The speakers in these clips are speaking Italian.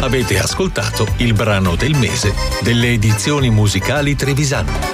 Avete ascoltato il brano del mese delle edizioni musicali Trevisani.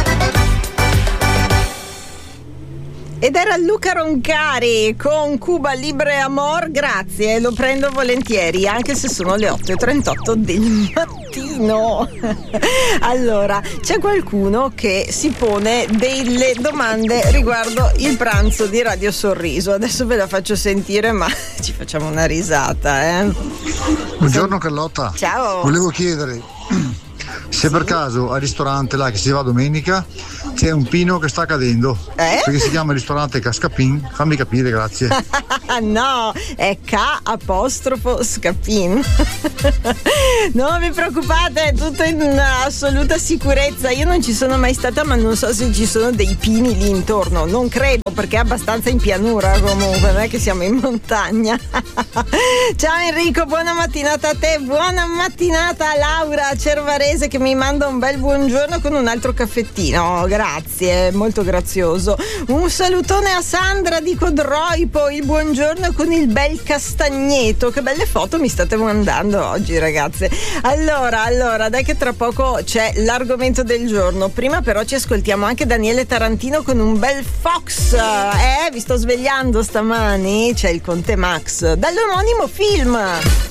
Ed era Luca Roncari con Cuba Libre Amor, grazie, lo prendo volentieri, anche se sono le 8:38 del mattino. Allora, c'è qualcuno che si pone delle domande riguardo il pranzo di Radio Sorriso. Adesso ve la faccio sentire, ma ci facciamo una risata, eh? Buongiorno Carlotta. Ciao. Volevo chiedere se per caso al ristorante là che si va domenica c'è un pino che sta cadendo, perché si chiama ristorante Cascapin. Fammi capire, grazie. No, è K''Scapin. Non vi preoccupate, è tutto in assoluta sicurezza. Io non ci sono mai stata, ma non so se ci sono dei pini lì intorno. Non credo, perché è abbastanza in pianura comunque, non è che siamo in montagna. Ciao Enrico, buona mattinata a te, buona mattinata a Laura Cervarese che mi manda un bel buongiorno con un altro caffettino. Grazie, molto grazioso. Un salutone a Sandra di Codroipo, il buongiorno con il bel castagneto. Che belle foto mi state mandando oggi, ragazze. Allora, dai che tra poco c'è l'argomento del giorno. Prima però ci ascoltiamo anche Daniele Tarantino con un bel Fox. Vi sto svegliando stamani? C'è il Conte Max dall'omonimo film.